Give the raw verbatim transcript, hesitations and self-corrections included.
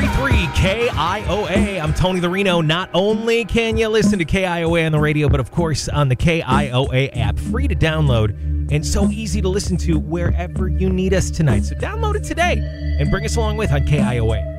three three K I O A. I'm Tony the Reno. Not only can you listen to K I O A on the radio, but of course on the K I O A app. Free to download and so easy to listen to wherever you need us tonight. So download it today and bring us along with on K I O A.